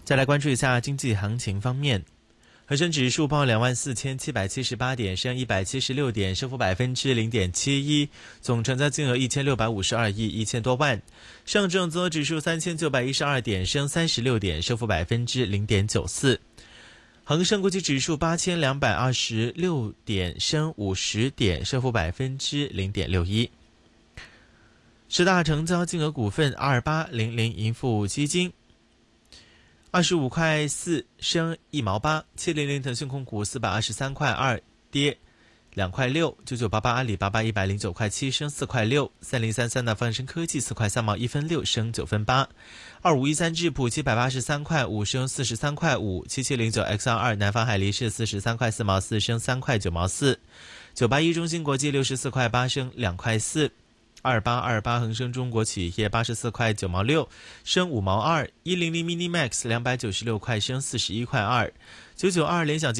再来关注一下经济行情方面，恒生指数报24,778点，升176点，升幅0.71%，总成交金额1652亿1000多万。上证综合指数3912点，升36点，升幅0.94%。恒生国际指数8226点，升50点，升幅0.61%。十大成交金额股份2800盈富基金25块4升1毛8，700腾讯控股423块2跌2块6，9988阿里巴巴109块7升4块6，3033的泛生科技4块3毛1分6升9分8，2513智普783块5升43块5，7709X22南方海力士43块4毛4升3块9毛4，981中芯国际64块8升2块4，2828恒生中国企业84块9毛6升5毛2，100 Minimax296块升41块2，992联想集